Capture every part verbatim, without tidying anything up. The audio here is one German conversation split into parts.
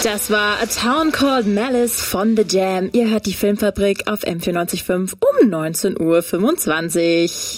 Das war A Town Called Malice von The Jam. Ihr hört die Filmfabrik auf M vierundneunzig Komma fünf um neunzehn Uhr fünfundzwanzig.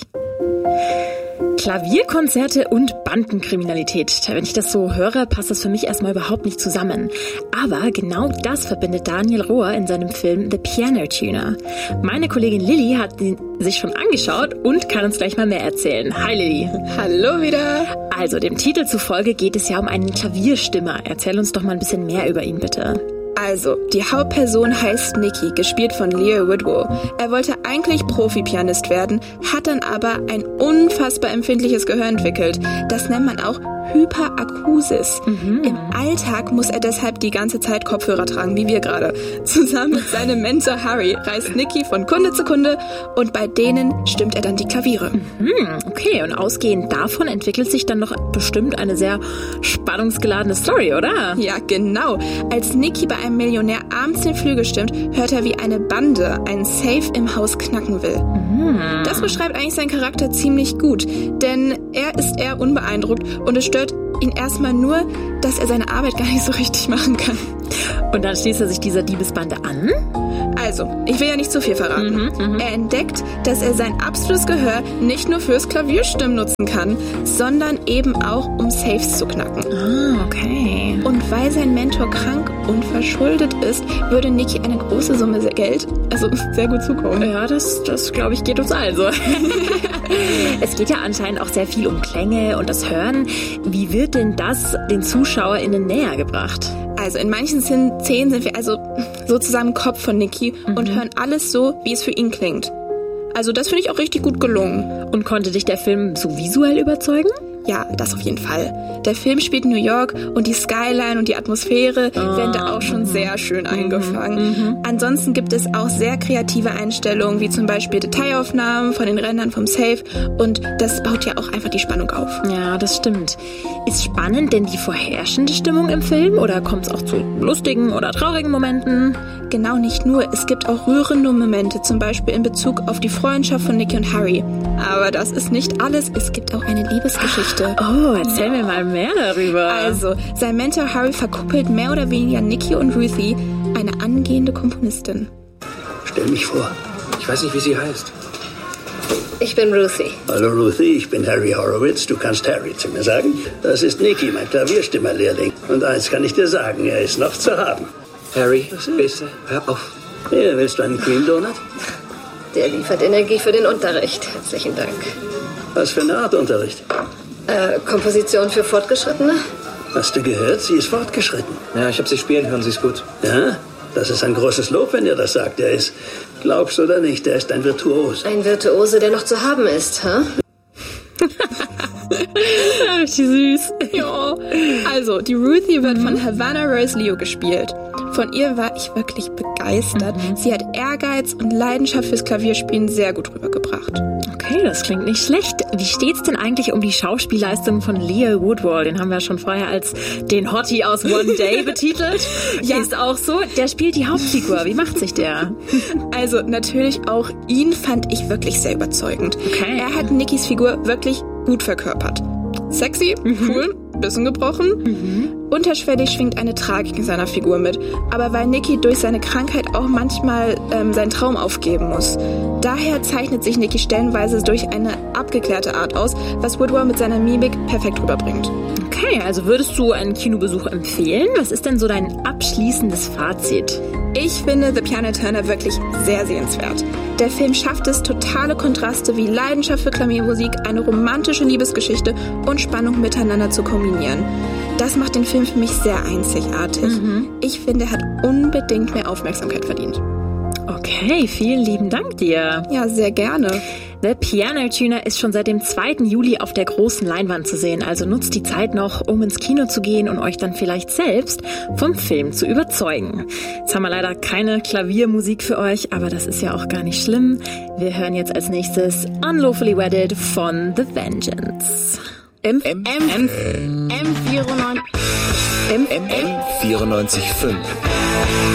Klavierkonzerte und Bandenkriminalität. Wenn ich das so höre, passt das für mich erstmal überhaupt nicht zusammen. Aber genau das verbindet Daniel Rohr in seinem Film The Piano Tuner. Meine Kollegin Lilly hat ihn sich schon angeschaut und kann uns gleich mal mehr erzählen. Hi Lilly. Hallo wieder. Also dem Titel zufolge geht es ja um einen Klavierstimmer. Erzähl uns doch mal ein bisschen mehr über ihn bitte. Also, die Hauptperson heißt Nicky, gespielt von Leo Whitwell. Er wollte eigentlich Profi-Pianist werden, hat dann aber ein unfassbar empfindliches Gehör entwickelt. Das nennt man auch Hyperakusis. Mhm. Im Alltag muss er deshalb die ganze Zeit Kopfhörer tragen, wie wir gerade. Zusammen mit seinem Mentor Harry reist Nicky von Kunde zu Kunde und bei denen stimmt er dann die Klaviere. Mhm, okay, und ausgehend davon entwickelt sich dann noch bestimmt eine sehr spannungsgeladene Story, oder? Ja, genau. Als Nicky bei einem Millionär abends den Flügel stimmt, hört er, wie eine Bande einen Safe im Haus knacken will. Mhm. Das beschreibt eigentlich seinen Charakter ziemlich gut, denn er ist eher unbeeindruckt und es stört ihn erstmal nur, dass er seine Arbeit gar nicht so richtig machen kann. Und dann schließt er sich dieser Diebesbande an? Also, ich will ja nicht zu viel verraten. Mhm, er entdeckt, dass er sein absolutes Gehör nicht nur fürs Klavierstimmen nutzen kann, sondern eben auch, um Safes zu knacken. Ah, okay. Und weil sein Mentor krank und verschuldet ist, würde Nicky eine große Summe Geld, also sehr gut zukommen. Ja, das, das glaube ich, geht uns allen so. Es geht ja anscheinend auch sehr viel um Klänge und das Hören. Wie wird denn das den ZuschauerInnen näher gebracht? Also in manchen Szenen sind wir also sozusagen im Kopf von Nicky mhm. und hören alles so, wie es für ihn klingt. Also das finde ich auch richtig gut gelungen. Und konnte dich der Film so visuell überzeugen? Ja, das auf jeden Fall. Der Film spielt in New York und die Skyline und die Atmosphäre oh. werden da auch schon sehr schön mhm. eingefangen. Mhm. Ansonsten gibt es auch sehr kreative Einstellungen, wie zum Beispiel Detailaufnahmen von den Rändern vom Safe und das baut ja auch einfach die Spannung auf. Ja, das stimmt. Ist spannend denn die vorherrschende Stimmung im Film oder kommt es auch zu lustigen oder traurigen Momenten? Genau, nicht nur. Es gibt auch rührende Momente, zum Beispiel in Bezug auf die Freundschaft von Nicky und Harry. Aber das ist nicht alles. Es gibt auch eine Liebesgeschichte. Oh, erzähl mir mal mehr darüber. Also, sein Mentor Harry verkuppelt mehr oder weniger Nicky und Ruthie, eine angehende Komponistin. Stell mich vor. Ich weiß nicht, wie sie heißt. Ich bin Ruthie. Hallo Ruthie, ich bin Harry Horowitz. Du kannst Harry zu mir sagen. Das ist Nicky, mein Klavierstimmerlehrling. Und eins kann ich dir sagen, er ist noch zu haben. Harry, bitte, hör auf. Hier, willst du einen Cream Donut? Der liefert Energie für den Unterricht. Herzlichen Dank. Was für eine Art Unterricht? Äh, Komposition für Fortgeschrittene? Hast du gehört? Sie ist fortgeschritten. Ja, ich habe sie spielen hören, sie ist gut. Ja, das ist ein großes Lob, wenn ihr das sagt. Er ist, glaubst du oder nicht, er ist ein Virtuos. Ein Virtuose, der noch zu haben ist, hä? Richtig süß. Ja. Also, die Ruthie wird mhm. von Havana Rose Leo gespielt. Von ihr war ich wirklich begeistert. Mhm. Sie hat Ehrgeiz und Leidenschaft fürs Klavierspielen sehr gut rübergebracht. Okay, das klingt nicht schlecht. Wie steht's denn eigentlich um die Schauspielleistung von Leo Whitwell? Den haben wir schon vorher als den Hottie aus One Day betitelt. Ja. Ist auch so. Der spielt die Hauptfigur. Wie macht sich der? Also natürlich auch ihn fand ich wirklich sehr überzeugend. Okay. Er hat Nickys Figur wirklich gut verkörpert. Sexy, mhm. cool, bisschen gebrochen. Mhm. Unterschwellig schwingt eine Tragik in seiner Figur mit. Aber weil Nicky durch seine Krankheit auch manchmal ähm, seinen Traum aufgeben muss. Daher zeichnet sich Nicky stellenweise durch eine abgeklärte Art aus, was Whitwell mit seiner Mimik perfekt rüberbringt. Okay, also würdest du einen Kinobesuch empfehlen? Was ist denn so dein abschließendes Fazit? Ich finde The Piano Tuner wirklich sehr sehenswert. Der Film schafft es, totale Kontraste wie Leidenschaft für Klaviermusik, eine romantische Liebesgeschichte und Spannung miteinander zu kombinieren. Das macht den Film für mich sehr einzigartig. Mhm. Ich finde, er hat unbedingt mehr Aufmerksamkeit verdient. Okay, vielen lieben Dank dir. Ja, sehr gerne. The Piano Tuner ist schon seit dem zweiten Juli auf der großen Leinwand zu sehen, also nutzt die Zeit noch, um ins Kino zu gehen und euch dann vielleicht selbst vom Film zu überzeugen. Jetzt haben wir leider keine Klaviermusik für euch, aber das ist ja auch gar nicht schlimm. Wir hören jetzt als nächstes Unlawfully Wedded von The Vengeance. M M M M vierundneunzig M vierundneunzig Komma fünf